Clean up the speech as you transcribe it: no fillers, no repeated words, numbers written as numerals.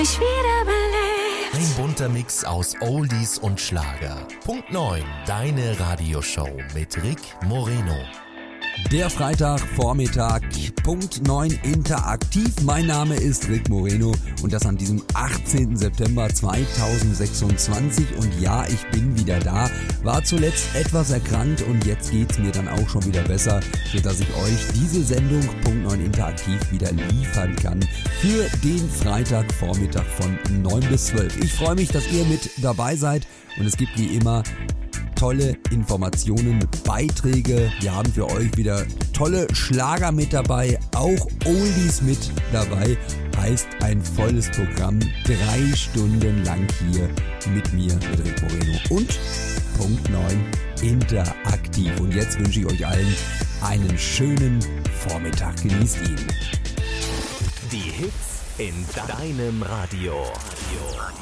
mich wiederbelebt. Ein bunter Mix aus Oldies und Schlager. Punkt 9, deine Radioshow mit Rick Moreno. Der Freitagvormittag, Punkt 9, interaktiv. Mein Name ist Rick Moreno und das an diesem 18. September 2026. Und ja, ich bin wieder da. War zuletzt etwas erkrankt und jetzt geht's mir dann auch schon wieder besser, sodass ich euch diese Sendung Punkt 9 interaktiv wieder liefern kann für den Freitagvormittag von 9 bis 12. Ich freue mich, dass ihr mit dabei seid und es gibt wie immer tolle Informationen, Beiträge. Wir haben für euch wieder tolle Schlager mit dabei, auch Oldies mit dabei. Heißt ein volles Programm, 3 Stunden lang hier mit mir, mit Rick Moreno und Punkt 9 interaktiv. Und jetzt wünsche ich euch allen einen schönen Vormittag. Genießt ihn. Die Hits in deinem Radio.